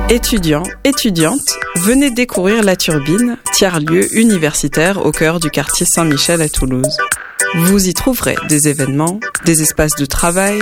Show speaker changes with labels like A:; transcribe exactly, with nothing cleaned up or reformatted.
A: Étudiants, étudiantes, venez découvrir La Turbine, tiers-lieu universitaire au cœur du quartier Saint-Michel à Toulouse. Vous y trouverez des événements, des espaces de travail,